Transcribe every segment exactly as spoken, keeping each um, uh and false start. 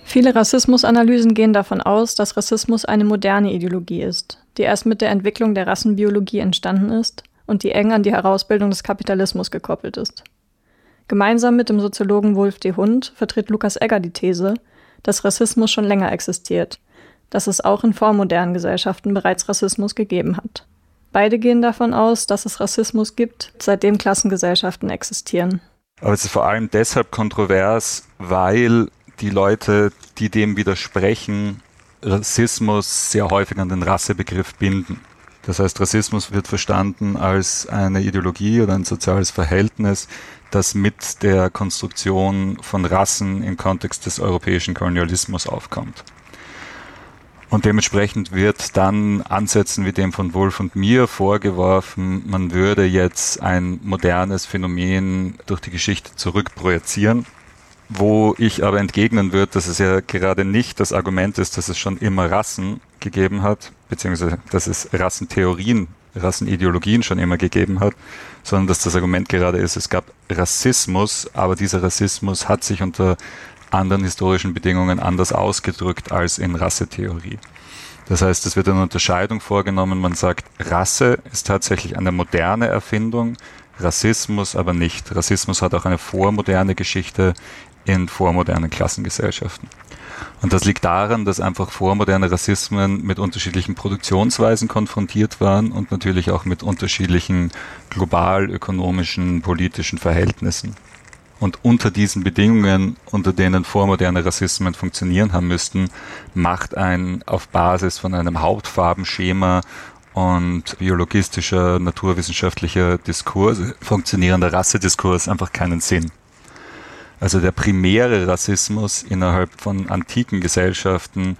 Viele Rassismusanalysen gehen davon aus, dass Rassismus eine moderne Ideologie ist, die erst mit der Entwicklung der Rassenbiologie entstanden ist und die eng an die Herausbildung des Kapitalismus gekoppelt ist. Gemeinsam mit dem Soziologen Wolf de Hund vertritt Lukas Egger die These, dass Rassismus schon länger existiert, dass es auch in vormodernen Gesellschaften bereits Rassismus gegeben hat. Beide gehen davon aus, dass es Rassismus gibt, seitdem Klassengesellschaften existieren. Aber es ist vor allem deshalb kontrovers, weil die Leute, die dem widersprechen, Rassismus sehr häufig an den Rassebegriff binden. Das heißt, Rassismus wird verstanden als eine Ideologie oder ein soziales Verhältnis, das mit der Konstruktion von Rassen im Kontext des europäischen Kolonialismus aufkommt. Und dementsprechend wird dann Ansätzen wie dem von Wolf und mir vorgeworfen, man würde jetzt ein modernes Phänomen durch die Geschichte zurückprojizieren, wo ich aber entgegnen würde, dass es ja gerade nicht das Argument ist, dass es schon immer Rassen gegeben hat, beziehungsweise dass es Rassentheorien, Rassenideologien schon immer gegeben hat, sondern dass das Argument gerade ist, es gab Rassismus, aber dieser Rassismus hat sich unter anderen historischen Bedingungen anders ausgedrückt als in Rassetheorie. Das heißt, es wird eine Unterscheidung vorgenommen, man sagt, Rasse ist tatsächlich eine moderne Erfindung, Rassismus aber nicht. Rassismus hat auch eine vormoderne Geschichte in vormodernen Klassengesellschaften. Und das liegt daran, dass einfach vormoderne Rassismen mit unterschiedlichen Produktionsweisen konfrontiert waren und natürlich auch mit unterschiedlichen global ökonomischen, politischen Verhältnissen. Und unter diesen Bedingungen, unter denen vormoderne Rassismen funktionieren haben müssten, macht ein auf Basis von einem Hautfarbenschema und biologistischer, naturwissenschaftlicher Diskurs funktionierender Rassediskurs einfach keinen Sinn. Also der primäre Rassismus innerhalb von antiken Gesellschaften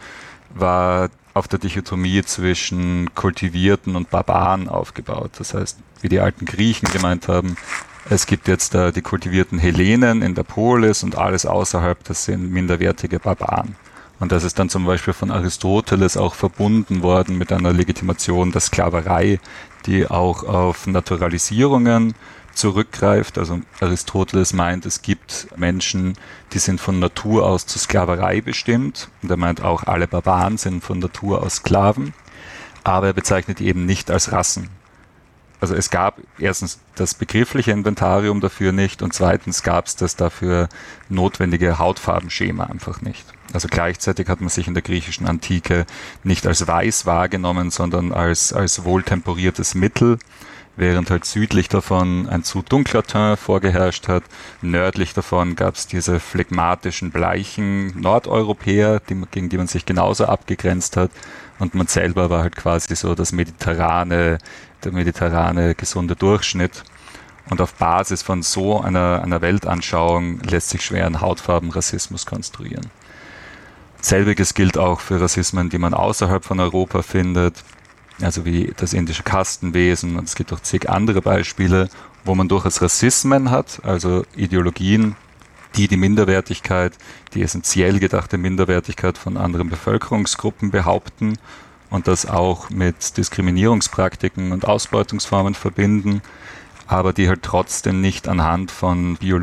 war auf der Dichotomie zwischen Kultivierten und Barbaren aufgebaut. Das heißt, wie die alten Griechen gemeint haben, es gibt jetzt da die kultivierten Hellenen in der Polis und alles außerhalb, das sind minderwertige Barbaren. Und das ist dann zum Beispiel von Aristoteles auch verbunden worden mit einer Legitimation der Sklaverei, die auch auf Naturalisierungen zurückgreift. Also Aristoteles meint, es gibt Menschen, die sind von Natur aus zur Sklaverei bestimmt. Und er meint auch, alle Barbaren sind von Natur aus Sklaven. Aber er bezeichnet die eben nicht als Rassen. Also es gab erstens das begriffliche Inventarium dafür nicht und zweitens gab es das dafür notwendige Hautfarbenschema einfach nicht. Also gleichzeitig hat man sich in der griechischen Antike nicht als weiß wahrgenommen, sondern als, als wohltemperiertes Mittel, während halt südlich davon ein zu dunkler Teint vorgeherrscht hat. Nördlich davon gab es diese phlegmatischen, bleichen Nordeuropäer, die, gegen die man sich genauso abgegrenzt hat. Und man selber war halt quasi so das mediterrane, der mediterrane gesunde Durchschnitt. Und auf Basis von so einer, einer Weltanschauung lässt sich schwer ein Hautfarbenrassismus konstruieren. Selbiges gilt auch für Rassismen, die man außerhalb von Europa findet, also wie das indische Kastenwesen, und es gibt auch zig andere Beispiele, wo man durchaus Rassismen hat, also Ideologien, die die Minderwertigkeit, die essentiell gedachte Minderwertigkeit von anderen Bevölkerungsgruppen behaupten und das auch mit Diskriminierungspraktiken und Ausbeutungsformen verbinden, aber die halt trotzdem nicht anhand von Biologie